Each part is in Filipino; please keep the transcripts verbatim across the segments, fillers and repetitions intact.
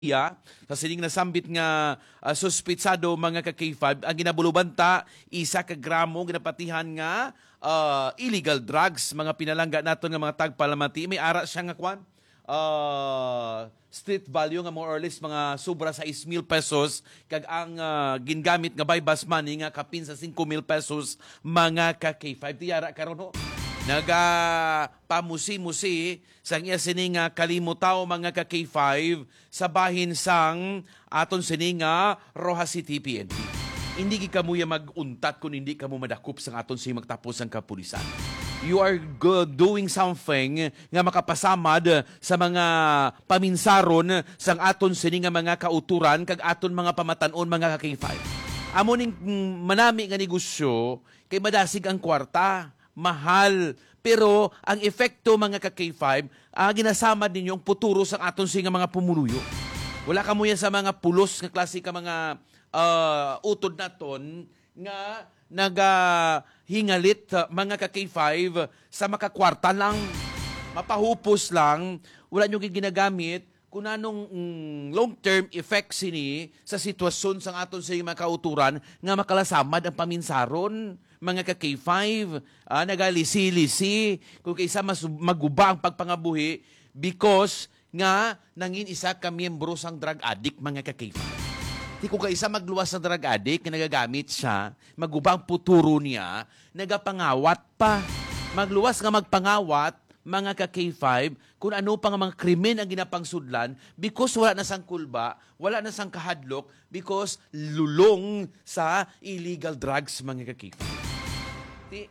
Ya, sa sining nasambit nga uh, suspitsado mga ka-K five, ang ginabulubanta, isa ka gramo ginapatihan nga uh, illegal drugs, mga pinalangga naton nga mga tagpalamati. May ara siya nga kwan, uh, street value nga more or less mga sobra sa six mil pesos, kag ang uh, gingamit nga bypass money nga kapin sa five mil pesos mga ka-K five. Tiyara karon ho. Naga pamusi-musi sang iya sini nga kalimutaw mga ka-K five sa bahin sang aton sini nga Rojas City P N P. Hindi ka mo mag-untat kung hindi ka mo madakop sang aton sini magtapos ang kapulisan. You are good doing something nga makapasamad sa mga paminsaron sang aton sini nga mga kauturan kag aton mga pamatanon mga ka-K five. Amo ning manami nga negosyo kay madasig ang kwarta. Mahal. Pero ang epekto mga ka-K five, ah, ginasamad ninyong puturo sa aton singa mga pumuluyo. Wala ka mo yan sa mga pulos nga klase ka mga uh, utod naton nga nagahingalit uh, mga ka-K five sa makakwarta lang, mapahupos lang, wala nyo ginagamit kung anong mm, long-term effects ini sa sitwasyon sa aton sa mga kauturan nga makalasamad ang paminsaron mga ka-K five, ah, nagalisi-lisi, kung kaysa mas maguba ang pagpangabuhi because nga nangin isa ka miyembro sang drug addict mga ka-K five. Di kung kaysa magluwas sa drug addict, nagagamit siya, maguba ang puturo niya, nagapangawat pa. Magluwas nga magpangawat, mga ka-K five, kung ano pa nga mga krimen ang ginapangsudlan because wala na sang kulba, wala na sang kahadlok because lulong sa illegal drugs mga ka-K five. Di,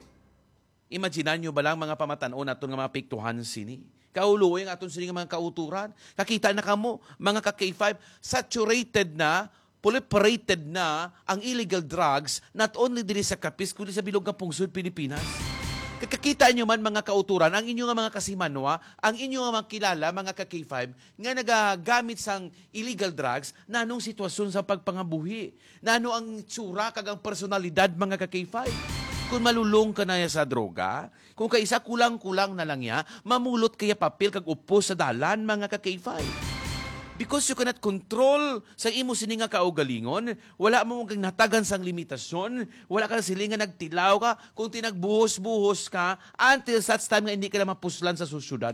imaginan nyo ba lang mga pamatanon natin nga mga piktuhan sini? Kauluoy ang aton sini nga mga kauturan. Kakita na kamo, mga ka-K five, saturated na, proliferated na ang illegal drugs not only diri sa Capiz, kundi sa bilog ng pungsod Pilipinas. Kakakita nyo man mga kauturan, ang inyong mga kasimanwa, ang inyong mga kilala, mga ka-K five, nga nagagamit sang illegal drugs, na anong sitwasyon sa pagpangabuhi, na ano ang tsura kag ang personalidad mga ka-K five. Kung malulong ka na sa droga, kung kaisa kulang-kulang na lang ya, mamulot kaya papel kag upo sa dalan mga ka-K five. Because you cannot control sa imo sini nga kaugalingon, wala mo kang natagan sang limitasyon, wala ka silingan nagtilaw ka, kung tinagbuhos-buhos ka, until such time nga hindi ka na mapuslan sa susyudad.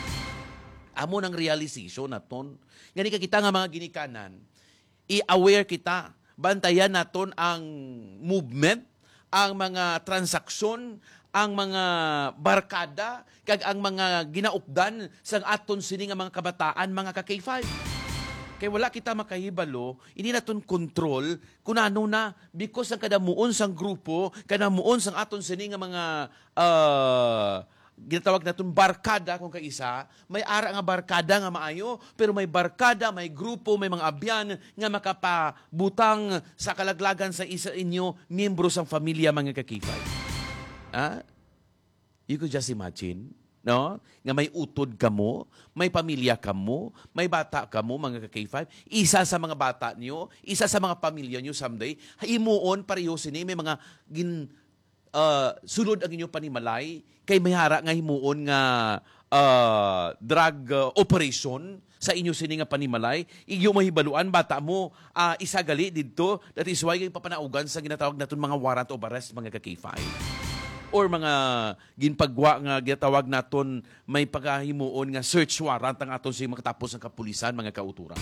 Amo ng realization naton. Ngani ka kita nga mga ginikanan, i-aware kita, bantayan naton ang movement, ang mga transaksyon, ang mga barkada, kag ang mga ginaupdan sa aton sini nga mga kabataan, mga ka-K five. Kaya wala kita makahibalo, hindi naton control kung ano na, because ang kadamuon sang grupo, kadamuon sang aton sini nga mga uh, ginatawag naton barkada kung kaisa, may ara nga barkada nga maayo, pero may barkada, may grupo, may mga abyan nga makapabutang sa kalaglagan sa isa inyo, miyembro sang pamilya mga ka-K five. Ah? You could just imagine, no? Nga may utod ka mo, may pamilya ka mo, may bata ka mo, mga ka-K five, isa sa mga bata niyo, isa sa mga pamilya niyo someday, himuon pareho sini, may mga gin Uh, sulod ang inyong panimalay kay may hara nga himuon nga uh, drug uh, operation sa inyo sini nga panimalay, iyo mahibaluan bata mo uh, isagali didto, that is why kay papanaugan sa ginatawag naton mga warrant of arrest mga ka-K five or mga ginpagwa nga ginatawag naton may paghimuon nga search warrant ang aton sa makatapos ng kapulisan mga kauturan.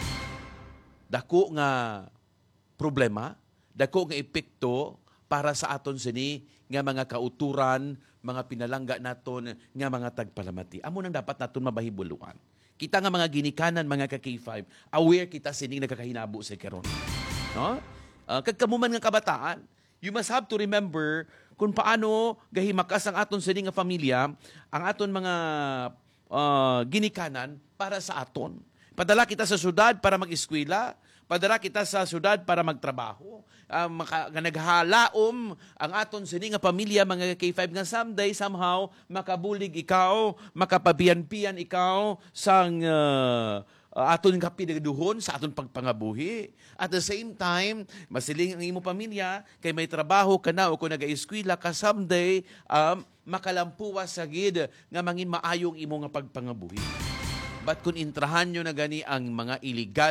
Dako nga problema, dako nga epekto para sa aton sini nga mga kauturan, mga pinalangga naton nga mga tagpalamati. Amo nang dapat naton mabahibuluan. Kita nga mga ginikanan mga ka-K five, aware kita sining nagkakahinabo sa karon. No? Uh, kagkamuman nga kabataan, you must have to remember kung paano gahimakas ang aton sini nga pamilya, ang aton mga uh, ginikanan para sa aton. Padala kita sa syudad para mag-eskwela, padala kita sa syudad para magtrabaho. Uh, maka, naghalaom ang aton sini nga pamilya mga K five nga someday somehow makabulig ikaw, makapabiyan-piyan ikaw sang uh, uh, aton kapinaduhon sa aton pagpangabuhi. At the same time, masiling ang imo pamilya kay may trabaho ka na o kung nag-eskwela ka someday, um, makalampuwa sa gid nga mangin maayong imo nga pagpangabuhi. But kung intrahan nyo na gani ang mga illegal